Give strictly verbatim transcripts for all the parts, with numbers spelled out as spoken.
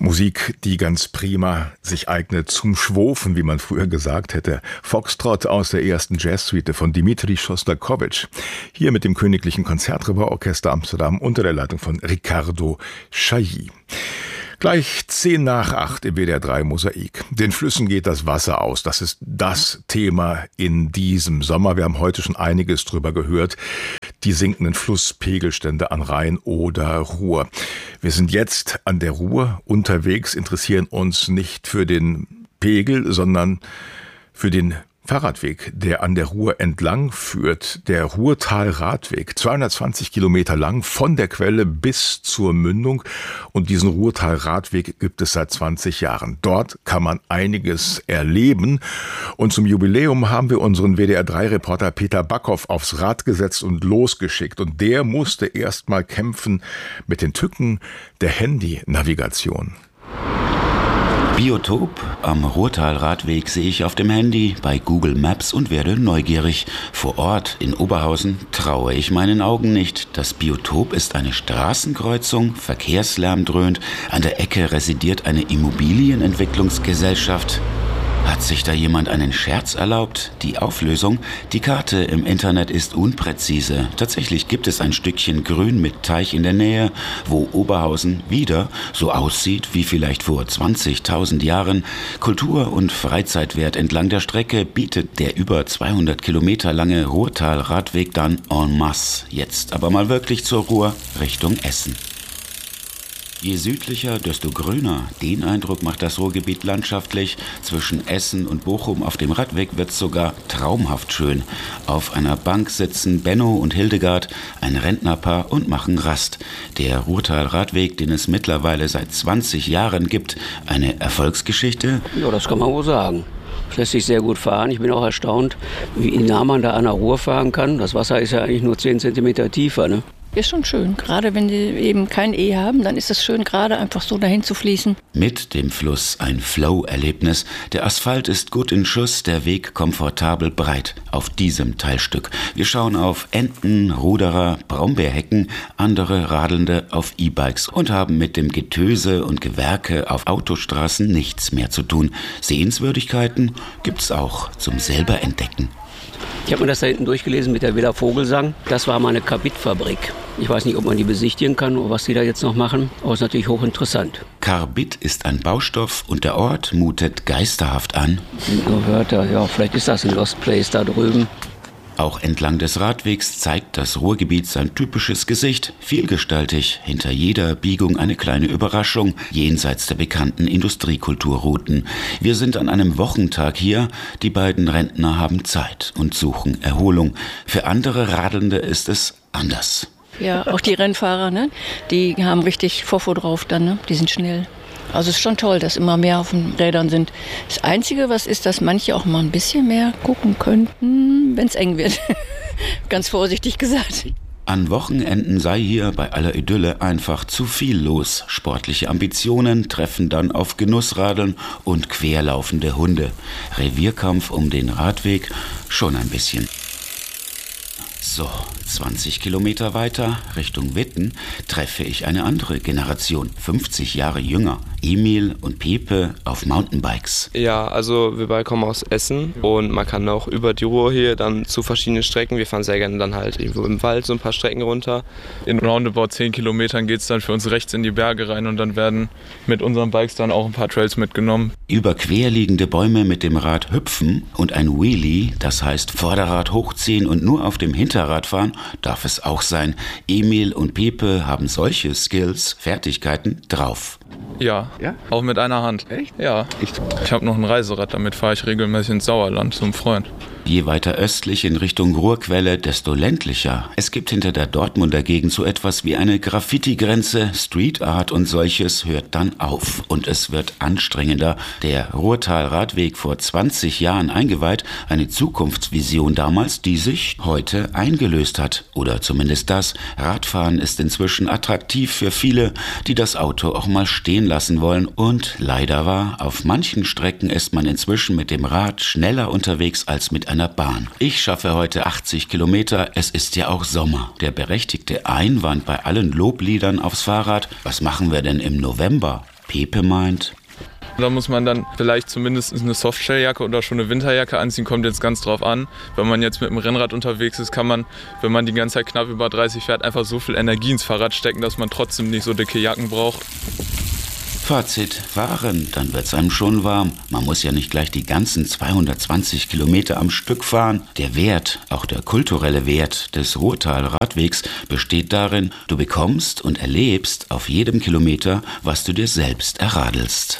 Musik, die ganz prima sich eignet zum Schwofen, wie man früher gesagt hätte. Foxtrot aus der ersten Jazzsuite von Dimitri Schostakowitsch. Hier mit dem Königlichen Konzertgebauorchester Amsterdam unter der Leitung von Ricardo Chailly. Gleich zehn nach acht im W D R drei Mosaik. Den Flüssen geht das Wasser aus. Das ist das Thema in diesem Sommer. Wir haben heute schon einiges drüber gehört. Die sinkenden Flusspegelstände an Rhein oder Ruhr. Wir sind jetzt an der Ruhr unterwegs, interessieren uns nicht für den Pegel, sondern für den Fahrradweg, der an der Ruhr entlang führt, der Ruhrtal-Radweg, zweihundertzwanzig Kilometer lang, von der Quelle bis zur Mündung. Und diesen Ruhrtal-Radweg gibt es seit zwanzig Jahren. Dort kann man einiges erleben. Und zum Jubiläum haben wir unseren W D R drei Reporter Peter Backhoff aufs Rad gesetzt und losgeschickt. Und der musste erst mal kämpfen mit den Tücken der Handy-Navigation. Biotop am Ruhrtal-Radweg sehe ich auf dem Handy bei Google Maps und werde neugierig. Vor Ort in Oberhausen traue ich meinen Augen nicht. Das Biotop ist eine Straßenkreuzung, Verkehrslärm dröhnt. An der Ecke residiert eine Immobilienentwicklungsgesellschaft. Hat sich da jemand einen Scherz erlaubt? Die Auflösung? Die Karte im Internet ist unpräzise. Tatsächlich gibt es ein Stückchen Grün mit Teich in der Nähe, wo Oberhausen wieder so aussieht wie vielleicht vor zwanzigtausend Jahren. Kultur- und Freizeitwert entlang der Strecke bietet der über zweihundert Kilometer lange Ruhrtal-Radweg dann en masse. Jetzt aber mal wirklich zur Ruhr Richtung Essen. Je südlicher, desto grüner. Den Eindruck macht das Ruhrgebiet landschaftlich. Zwischen Essen und Bochum auf dem Radweg wird's sogar traumhaft schön. Auf einer Bank sitzen Benno und Hildegard, ein Rentnerpaar, und machen Rast. Der Ruhrtal-Radweg, den es mittlerweile seit zwanzig Jahren gibt, eine Erfolgsgeschichte? Ja, das kann man wohl sagen. Es lässt sich sehr gut fahren. Ich bin auch erstaunt, wie nah man da an der Ruhr fahren kann. Das Wasser ist ja eigentlich nur zehn Zentimeter tiefer, ne? Ist schon schön. Gerade wenn die eben kein E haben, dann ist es schön, gerade einfach so dahin zu fließen. Mit dem Fluss ein Flow-Erlebnis. Der Asphalt ist gut in Schuss, der Weg komfortabel breit auf diesem Teilstück. Wir schauen auf Enten, Ruderer, Brombeerhecken, andere Radelnde auf E-Bikes und haben mit dem Getöse und Gewerke auf Autostraßen nichts mehr zu tun. Sehenswürdigkeiten gibt's auch zum selber entdecken. Ich habe mir das da hinten durchgelesen mit der Villa Vogelsang. Das war mal eine Karbidfabrik. Ich weiß nicht, ob man die besichtigen kann oder was die da jetzt noch machen, aber es ist natürlich hochinteressant. Karbid ist ein Baustoff und der Ort mutet geisterhaft an. Sind nur Wörter, ja, vielleicht ist das ein Lost Place da drüben. Auch entlang des Radwegs zeigt das Ruhrgebiet sein typisches Gesicht, vielgestaltig, hinter jeder Biegung eine kleine Überraschung, jenseits der bekannten Industriekulturrouten. Wir sind an einem Wochentag hier, die beiden Rentner haben Zeit und suchen Erholung. Für andere Radelnde ist es anders. Ja, auch die Rennfahrer, ne? Die haben richtig Fofo drauf dann, ne? Die sind schnell. Also es ist schon toll, dass immer mehr auf den Rädern sind. Das Einzige, was ist, dass manche auch mal ein bisschen mehr gucken könnten, wenn es eng wird. Ganz vorsichtig gesagt. An Wochenenden sei hier bei aller Idylle einfach zu viel los. Sportliche Ambitionen treffen dann auf Genussradeln und querlaufende Hunde. Revierkampf um den Radweg schon ein bisschen. So, zwanzig Kilometer weiter, Richtung Witten, treffe ich eine andere Generation, fünfzig Jahre jünger. Emil und Pepe auf Mountainbikes. Ja, also wir beide kommen aus Essen und man kann auch über die Ruhr hier dann zu verschiedenen Strecken. Wir fahren sehr gerne dann halt irgendwo im Wald so ein paar Strecken runter. In roundabout zehn Kilometern geht es dann für uns rechts in die Berge rein und dann werden mit unseren Bikes dann auch ein paar Trails mitgenommen. Über querliegende Bäume mit dem Rad hüpfen und ein Wheelie, das heißt Vorderrad hochziehen und nur auf dem Hinterrad fahren, darf es auch sein. Emil und Pepe haben solche Skills, Fertigkeiten drauf. Ja, Ja? auch mit einer Hand. Echt? Ja. Echt? Ich habe noch ein Reiserad, damit fahre ich regelmäßig ins Sauerland zum Freund. Je weiter östlich in Richtung Ruhrquelle, desto ländlicher. Es gibt hinter der Dortmunder Gegend so etwas wie eine Graffiti-Grenze, Street Art und solches hört dann auf. Und es wird anstrengender. Der Ruhrtal-Radweg vor zwanzig Jahren eingeweiht, eine Zukunftsvision damals, die sich heute eingelöst hat. Oder zumindest das. Radfahren ist inzwischen attraktiv für viele, die das Auto auch mal stehen lassen wollen. Und leider wahr, auf manchen Strecken ist man inzwischen mit dem Rad schneller unterwegs als mit einer Bahn. Ich schaffe heute achtzig Kilometer, es ist ja auch Sommer. Der berechtigte Einwand bei allen Lobliedern aufs Fahrrad, was machen wir denn im November? Pepe meint: Da muss man dann vielleicht zumindest eine Softshelljacke oder schon eine Winterjacke anziehen, kommt jetzt ganz drauf an. Wenn man jetzt mit dem Rennrad unterwegs ist, kann man, wenn man die ganze Zeit knapp über dreißig fährt, einfach so viel Energie ins Fahrrad stecken, dass man trotzdem nicht so dicke Jacken braucht. Fazit: fahren, dann wird's einem schon warm. Man muss ja nicht gleich die ganzen zweihundertzwanzig Kilometer am Stück fahren. Der Wert, auch der kulturelle Wert des Ruhrtal-Radwegs besteht darin, du bekommst und erlebst auf jedem Kilometer, was du dir selbst erradelst.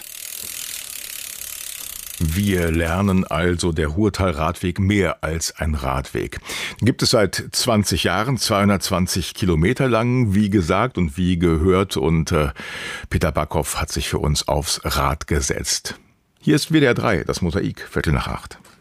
Wir lernen also, der Ruhrtal-Radweg mehr als ein Radweg. Gibt es seit zwanzig Jahren, zweihundertzwanzig Kilometer lang, wie gesagt und wie gehört. Und äh, Peter Backhoff hat sich für uns aufs Rad gesetzt. Hier ist W D R drei, das Mosaik, Viertel nach acht.